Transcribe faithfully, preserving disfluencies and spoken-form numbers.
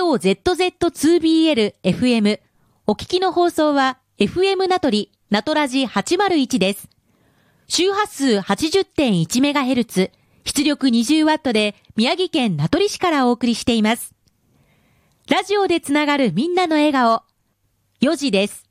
超 ゼットゼットツービーエルエフエム。お聞きの放送は エフエム ナトリ、ナトラジはちまるいちです。周波数 はちじゅってんいちメガヘルツ、出力 にじゅうワット で宮城県名取市からお送りしています。ラジオでつながるみんなの笑顔。よじです。